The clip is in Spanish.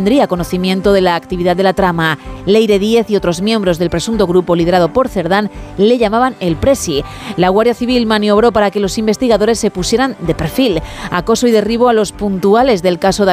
tendría conocimiento de la actividad de la trama. Leire Díez y otros miembros del presunto grupo liderado por Cerdán le llamaban el Presi. La Guardia Civil maniobró para que los investigadores se pusieran de perfil. Acoso y derribo a los puntuales del caso